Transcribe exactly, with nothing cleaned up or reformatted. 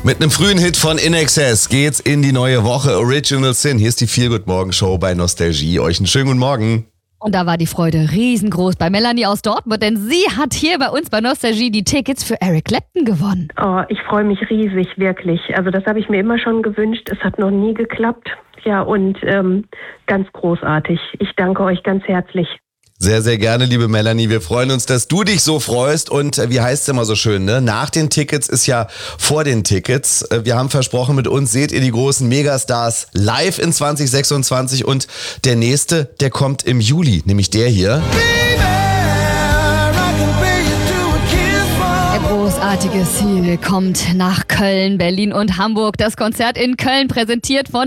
Mit einem frühen Hit von In Excess geht's in die neue Woche. Original Sin. Hier ist die Feel Good Morgen Show bei Nostalgie. Euch einen schönen guten Morgen. Und da war die Freude riesengroß bei Melanie aus Dortmund, denn sie hat hier bei uns bei Nostalgie die Tickets für Eric Clapton gewonnen. Oh, ich freue mich riesig, wirklich. Also das habe ich mir immer schon gewünscht. Es hat noch nie geklappt. Ja, und ähm, ganz großartig. Ich danke euch ganz herzlich. Sehr, sehr gerne, liebe Melanie. Wir freuen uns, dass du dich so freust. Und äh, wie heißt es immer so schön, ne? Nach den Tickets ist ja vor den Tickets. Äh, wir haben versprochen, mit uns seht ihr die großen Megastars live in zwanzig sechsundzwanzig. Und der nächste, der kommt im Juli, nämlich der hier. Der großartige Seal kommt nach Köln, Berlin und Hamburg. Das Konzert in Köln präsentiert von